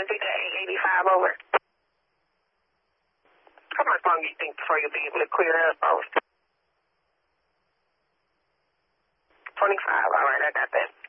Victor 885 over. How much longer do you think before you'll be able to clear up? Over. 25, all right, I got that.